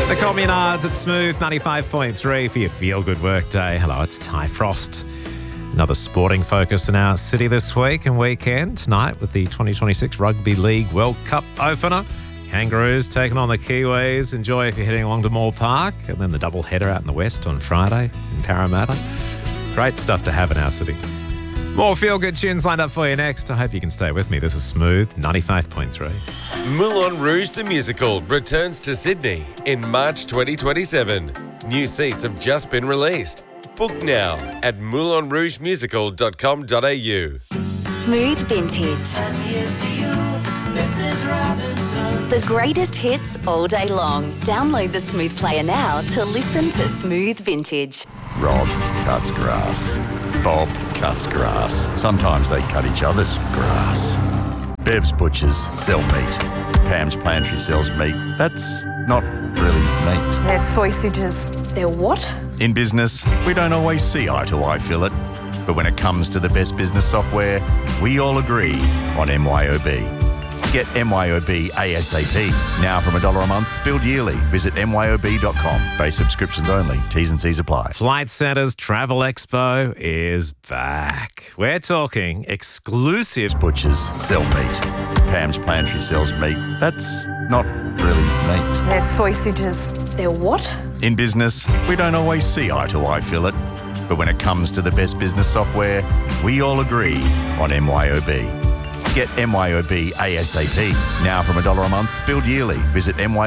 The Communards at Smooth 95.3 for your feel-good workday. Hello, it's Ty Frost. Another sporting focus in our city this week and weekend. Tonight with the 2026 Rugby League World Cup opener. Kangaroos taking on the Kiwis. Enjoy if you're heading along to Moore Park. And then the double header out in the west on Friday in Parramatta. Great stuff to have in our city. More feel-good tunes lined up for you next. I hope you can stay with me. This is Smooth 95.3. Moulin Rouge the Musical returns to Sydney in March 2027. New seats have just been released. Book now at moulinrougemusical.com.au. Smooth Vintage. The greatest hits all day long. Download the Smooth player now to listen to Smooth Vintage. Rob cuts grass. Bob cuts grass. Sometimes they cut each other's grass. Bev's Butchers sell meat. Pam's Pantry sells meat. That's not really meat. They're sausages. They're what? In business, we don't always see eye to eye, Philip. But when it comes to the best business software, we all agree on MYOB. Get MYOB ASAP. Now from $1 a month, billed yearly. Visit myob.com. Base subscriptions only. T's and C's apply. Flight Centre's Travel Expo is back. We're talking exclusive. Butchers sell meat. Pam's Pantry sells meat. That's not really meat. They're sausages. They're what? In business, we don't always see eye to eye, Philip. But when it comes to the best business software, we all agree on MYOB. Get MYOB ASAP. Now from $1 a month, billed yearly. Visit MYOB.